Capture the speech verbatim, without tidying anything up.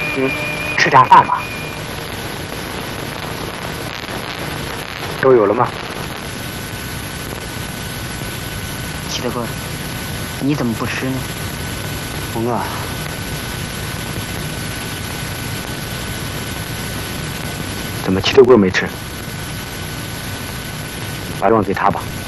嗯，吃点饭吧。都有了吗？ 齐德贵，你怎么不吃呢？ 不饿。怎么齐德贵没吃？把肉给他吧。